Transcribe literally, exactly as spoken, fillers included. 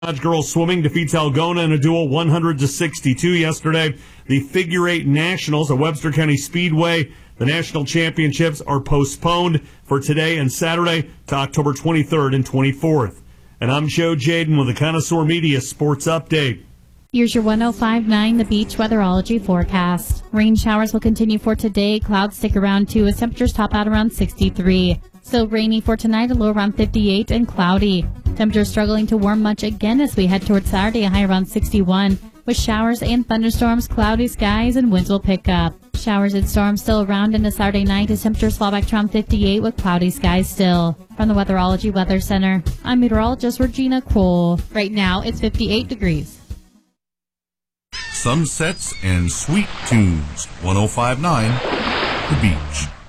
Girls swimming defeats Algona in a duel one hundred to sixty-two yesterday. The figure eight nationals at Webster County Speedway. The national championships are postponed for today and Saturday to October twenty-third and twenty-fourth. And I'm Joe Jaden with the Connoisseur Media Sports Update. Here's your one oh five point nine The Beach weatherology forecast. Rain showers will continue for today. Clouds stick around too as temperatures top out around sixty-three. Still rainy for tonight, a low around fifty-eight and cloudy. Temperatures struggling to warm much again as we head towards Saturday, a high around sixty-one. With showers and thunderstorms, cloudy skies, and winds will pick up. Showers and storms still around into Saturday night as temperatures fall back to around fifty-eight with cloudy skies still. From the Weatherology Weather Center, I'm meteorologist Regina Cole. Right now, it's fifty-eight degrees. Sunsets and sweet tunes. one oh five point nine The Beach.